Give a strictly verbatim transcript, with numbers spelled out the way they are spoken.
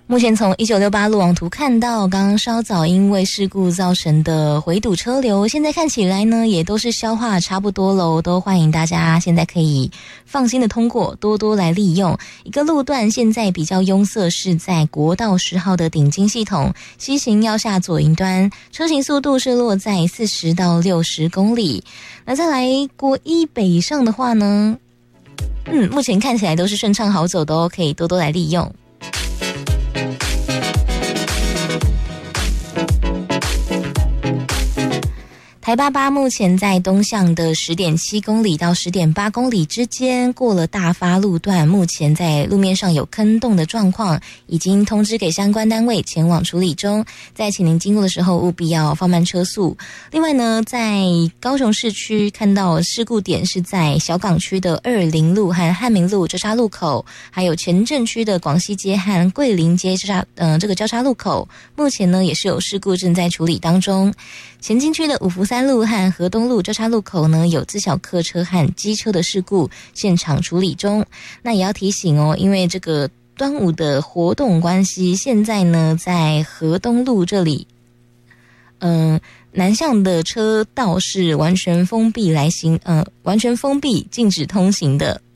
目前从一九六八路网图看到，刚刚稍早因为事故造成的回堵车流，现在看起来呢也都是消化差不多喽，都欢迎大家现在可以放心的通过，多多来利用。一个路段现在比较拥塞是在国道十号的顶金系统西行要下左营端，车行速度是落在四十到六十公里。那再来国一北上的话呢，嗯，目前看起来都是顺畅好走的哦，可以多多来利用。台八八目前在东向的 十点七公里到 十点八公里之间，过了大发路段，目前在路面上有坑洞的状况，已经通知给相关单位前往处理中，在请您经过的时候务必要放慢车速。另外呢，在高雄市区看到事故点是在小港区的二林路和汉民路交叉路口，还有前镇区的广西街和桂林街交叉呃这个交叉路口，目前呢也是有事故正在处理当中。前进区的五福三路和河东路交叉路口呢，有自小客车和机车的事故，现场处理中。那也要提醒哦，因为这个端午的活动关系，现在呢在河东路这里，嗯、呃，南向的车道是完全封闭来行，呃，完全封闭禁止通行的。